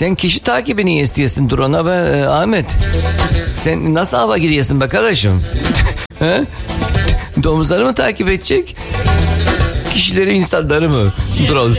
Sen kişi takibini istiyorsun drone'a be Ahmet. Sen nasıl hava giriyorsun be kardeşim? Domuzları mı takip edecek? Kişileri, insanları mı? Drone.